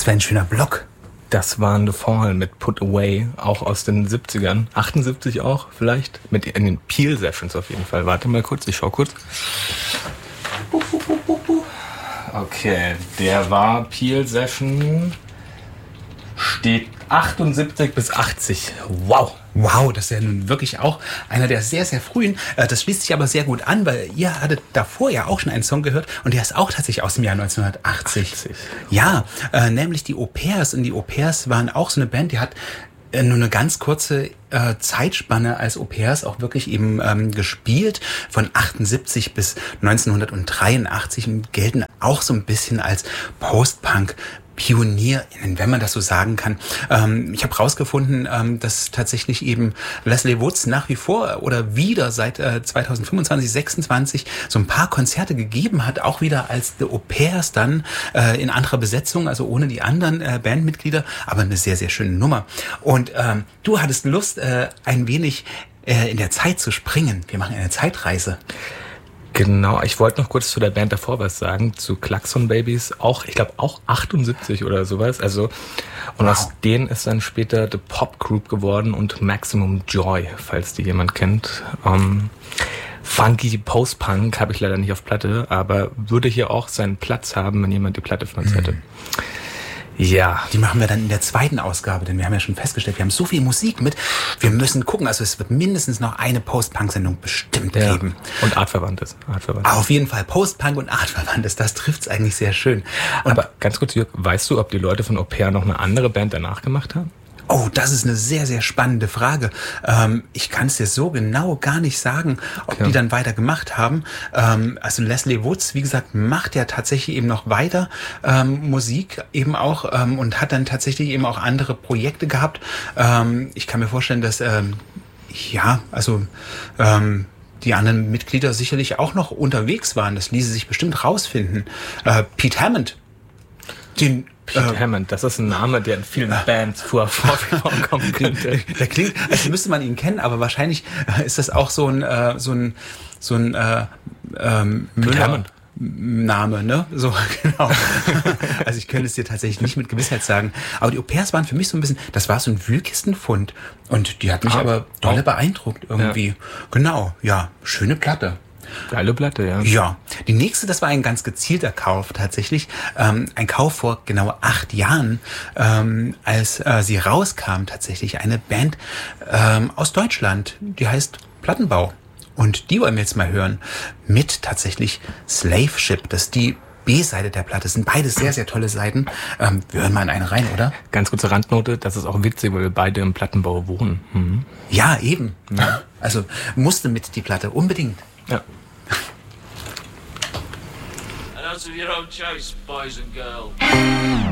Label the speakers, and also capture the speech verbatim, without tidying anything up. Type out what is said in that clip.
Speaker 1: Was für ein schöner Block.
Speaker 2: Das war The Fall mit Put Away, auch aus den siebzigern. achtundsiebzig auch vielleicht. Mit in den Peel Sessions auf jeden Fall. Warte mal kurz, ich schau kurz. Okay, der war Peel Session. Steht achtundsiebzig bis achtzig. Wow.
Speaker 1: Wow, das ist ja nun wirklich auch einer der sehr, sehr frühen. Das schließt sich aber sehr gut an, weil ihr hattet davor ja auch schon einen Song gehört und der ist auch tatsächlich aus dem Jahr neunzehnhundertachtzig. achtzig. Ja, äh, nämlich die Au-pairs. Und die Au-pairs waren auch so eine Band, die hat äh, nur eine ganz kurze äh, Zeitspanne als Au-pairs auch wirklich eben ähm, gespielt, von achtundsiebzig bis neunzehnhundertdreiundachtzig und gelten auch so ein bisschen als Post-Punk PionierInnen, wenn man das so sagen kann. Ähm, ich habe rausgefunden, ähm, dass tatsächlich eben Leslie Woods nach wie vor oder wieder seit äh, zweitausendfünfundzwanzig, sechsundzwanzig so ein paar Konzerte gegeben hat, auch wieder als The Au-pairs dann äh, in anderer Besetzung, also ohne die anderen äh, Bandmitglieder, aber eine sehr, sehr schöne Nummer. Und ähm, du hattest Lust, äh, ein wenig äh, in der Zeit zu springen. Wir machen eine Zeitreise.
Speaker 2: Genau, ich wollte noch kurz zu der Band davor was sagen, zu Klaxon Babies, auch, ich glaube auch achtundsiebzig oder sowas, also und wow. Aus denen ist dann später The Pop Group geworden und Maximum Joy, falls die jemand kennt. Ähm, funky Post-Punk habe ich leider nicht auf Platte, aber würde hier auch seinen Platz haben, wenn jemand die Platte von uns mhm. hätte. Ja.
Speaker 1: Die machen wir dann in der zweiten Ausgabe, denn wir haben ja schon festgestellt, wir haben so viel Musik mit, wir müssen gucken, also es wird mindestens noch eine Post-Punk-Sendung bestimmt
Speaker 2: ja.
Speaker 1: geben.
Speaker 2: Und Artverwandtes. Artverwandtes.
Speaker 1: Auf jeden Fall, Post-Punk und Artverwandtes, das trifft's eigentlich sehr schön. Und
Speaker 2: aber ganz kurz, Jörg, weißt du, ob die Leute von Au-pair noch eine andere Band danach gemacht haben?
Speaker 1: Oh, das ist eine sehr, sehr spannende Frage. Ähm, ich kann es dir so genau gar nicht sagen, ob okay. die dann weiter gemacht haben. Ähm, also Leslie Woods, wie gesagt, macht ja tatsächlich eben noch weiter ähm, Musik eben auch ähm, und hat dann tatsächlich eben auch andere Projekte gehabt. Ähm, ich kann mir vorstellen, dass, ähm, ja, also ähm, die anderen Mitglieder sicherlich auch noch unterwegs waren. Das ließe sich bestimmt rausfinden. Äh, Pete Hammond, den
Speaker 2: Pete äh, Hammond, das ist ein Name, der in vielen äh, Bands vorkommen könnte.
Speaker 1: Der klingt, also müsste man ihn kennen, aber wahrscheinlich ist das auch so ein äh, so ein so ein äh, ähm,
Speaker 2: Pete Hammond.
Speaker 1: Name, ne? So, genau. Also ich könnte es dir tatsächlich nicht mit Gewissheit sagen. Aber die Au-pairs waren für mich so ein bisschen, das war so ein Wühlkistenfund. Und die hat mich ah, aber dolle oh. beeindruckt irgendwie. Ja. Genau, ja, schöne Platte.
Speaker 2: Geile Platte, ja.
Speaker 1: Ja, die nächste, das war ein ganz gezielter Kauf tatsächlich. Ähm, ein Kauf vor genau acht Jahren, ähm, als äh, sie rauskam tatsächlich. Eine Band ähm, aus Deutschland, die heißt Plattenbau. Und die wollen wir jetzt mal hören mit tatsächlich Slave Ship. Das ist die B-Seite der Platte. Das sind beide sehr, sehr tolle Seiten. Ähm, wir hören mal in eine rein, oder?
Speaker 2: Ganz kurze Randnote, das ist auch witzig, weil wir beide im Plattenbau wohnen. Mhm.
Speaker 1: Ja, eben. Ja. Also musste mit die Platte, unbedingt.
Speaker 2: Ja.
Speaker 3: And those of your own choice, boys and girls.